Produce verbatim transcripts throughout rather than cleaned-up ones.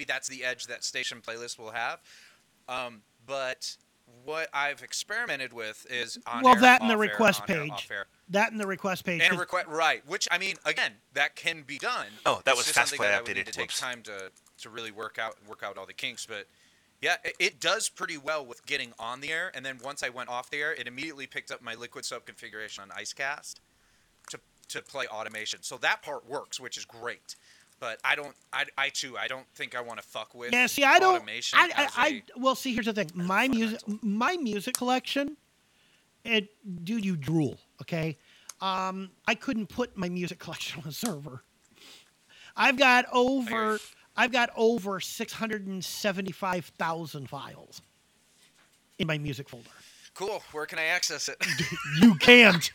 that's the edge that station playlist will have. Um, but what I've experimented with is on well, air, that and the off air, request on air, page. off air. That and the request page. And a 'cause- request, right? Which I mean, again, that can be done. Oh, that It's was just fast something play that I would updated. need to take Whoops. time to to really work out work out all the kinks. But yeah, it, it does pretty well with getting on the air. And then once I went off the air, it immediately picked up my Liquid Sub configuration on IceCast to to play automation. So that part works, which is great. But I don't, I, I too, I don't think I want to fuck with Yeah, see, I don't. automation. I, I, as I, a- well, see, here's the thing. My music, fundamental. my music collection, it, dude, you drool. Okay, um, I couldn't put my music collection on a server. I've got I hear over, you. I've got over six hundred and seventy-five thousand files in my music folder. Cool. Where can I access it? You can't.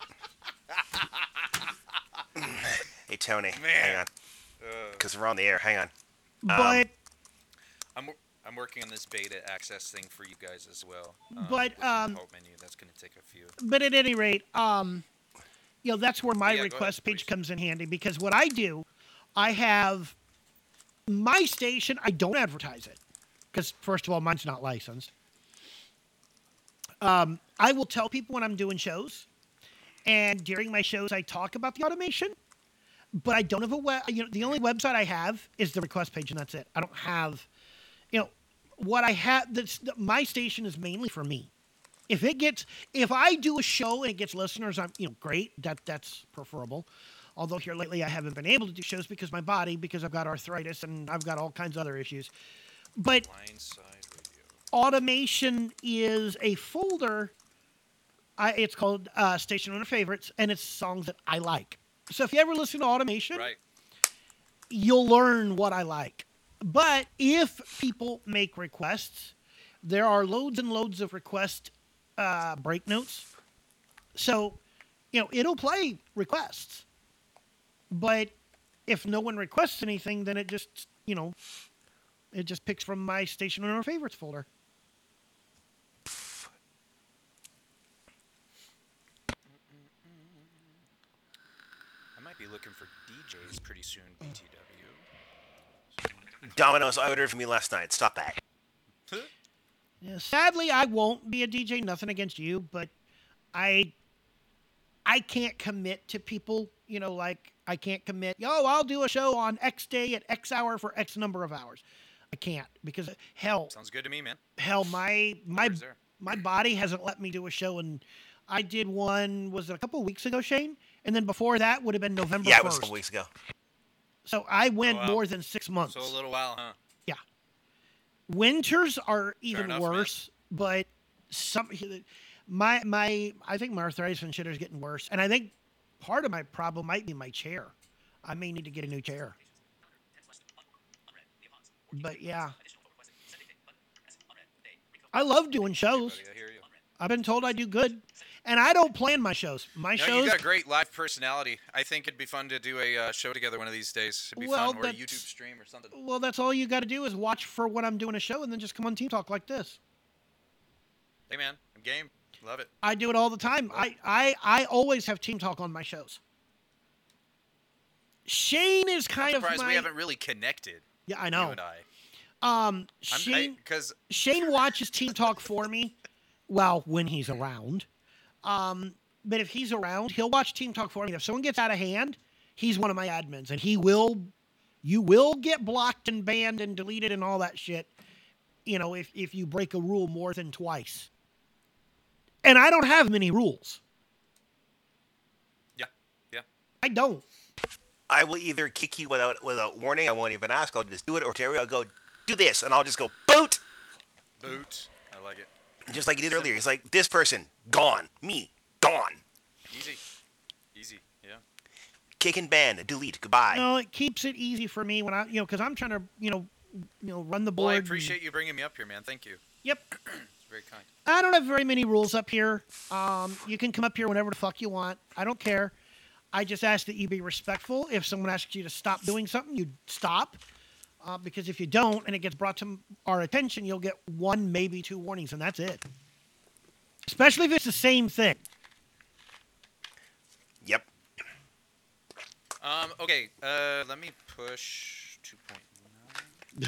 Hey, Tony. Man. Hang on. Because we're on the air. Hang on. But, I'm I'm working on this beta access thing for you guys as well. Um, But, with the um, help menu, that's going to take a few. but at any rate, um, you know, that's where my Yeah, go request ahead, page please. comes in handy because what I do, I have my station. I don't advertise it because first of all, mine's not licensed. Um, I will tell people when I'm doing shows, and during my shows, I talk about the automation. But I don't have a web. You know, the only website I have is the request page, and that's it. I don't have, you know, what I have. That's my station is mainly for me. If it gets, if I do a show and it gets listeners, I'm, you know, great. That that's preferable. Although here lately I haven't been able to do shows because my body, because I've got arthritis and I've got all kinds of other issues. But Blindside Radio. automation is a folder. I, it's called uh, Station Owner Favorites, and it's songs that I like. So if you ever listen to automation, Right. you'll learn what I like. But if people make requests, there are loads and loads of request uh, break notes. So, you know, it'll play requests. But if no one requests anything, then it just, you know, it just picks from my Station Owner Favorites folder. I might be looking for D Js pretty soon, B T W. Domino's ordered for me last night. Stop that. Yeah, sadly, I won't be a D J. Nothing against you, but I I can't commit to people. You know, like I can't commit. Oh, I'll do a show on X day at X hour for X number of hours. I can't because hell, Sounds good to me, man. hell, my my Where's there? my body hasn't let me do a show, and I did one was it a couple of weeks ago, Shane, and then before that would have been November Yeah, first. it was a couple weeks ago. So I went Oh, wow. more than six months. So a little while, huh? Yeah. Winters are even enough, man. worse, but some my my I think my arthritis and shit is getting worse, and I think part of my problem might be my chair. I may need to get a new chair. But yeah, I love doing shows. Buddy, I hear you. I've been told I do good, and I don't plan my shows. My No, shows. you got a great live personality. I think it'd be fun to do a uh, show together one of these days. It'd be Well, fun, or a that's- YouTube stream or something. Well, that's all you got to do is watch for when I'm doing a show, and then just come on Team Talk like this. Hey, man, I'm game. Love it. I do it all the time. I, I, I always have Team Talk on my shows. Shane is kind of Surprised my. we haven't really connected. yeah, I You know. and I. Um, Shane, Because Shane watches Team Talk for me. Well, when he's around. Um, but if he's around, he'll watch Team Talk for me. If someone gets out of hand, he's one of my admins, and he will. You will get blocked and banned and deleted and all that shit. You know, if if you break a rule more than twice. And I don't have many rules. yeah, yeah. I don't. I will either kick you without without warning. I won't even ask. I'll just do it. Or Terry, I'll go do this, and I'll just go boot, Boot. I like it. just like you did earlier. He's like, this person gone, me gone, Easy. Easy. Yeah. kick and ban, delete, goodbye. No, it keeps it easy for me when I, you know, because I'm trying to, you know, you know, run the board. Well, I and- appreciate you bringing me up here, man. Thank you. Yep. It's very kind. I don't have very many rules up here. Um, you can come up here whenever the fuck you want. I don't care. I just ask that you be respectful. If someone asks you to stop doing something, you stop. Uh, because if you don't and it gets brought to our attention, you'll get one, maybe two warnings, and that's it. Especially if it's the same thing. Yep. Um. Okay. Uh. Let me push two point